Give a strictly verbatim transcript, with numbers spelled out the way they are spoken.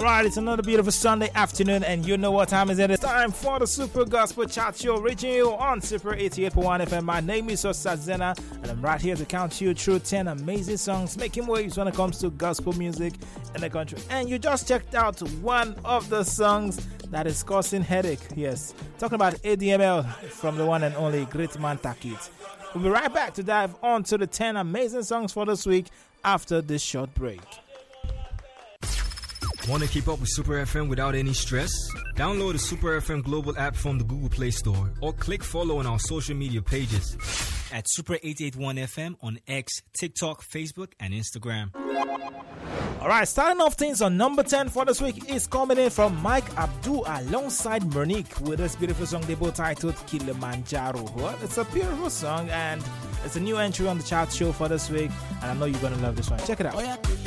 Alright, it's another beautiful Sunday afternoon, and you know what time is it? It's time for the Super Gospel Chat Show, reaching you on Super eighty-eight point one F M. My name is Osazena, and I'm right here to count you through ten amazing songs making waves when it comes to gospel music in the country. And you just checked out one of the songs that is causing headache. Yes, talking about A D M L from the one and only Great Man Takit. We'll be right back to dive on to the ten amazing songs for this week after this short break. Want to keep up with Super F M without any stress? Download the Super F M Global app from the Google Play Store or click follow on our social media pages at Super eight eighty-one F M on X, TikTok, Facebook, and Instagram. Alright, starting off things on number ten for this week is coming in from Mike Abdul alongside Monique with this beautiful song they both titled Kilimanjaro. Well, it's a beautiful song and it's a new entry on the chart show for this week, and I know you're going to love this one. Check it out.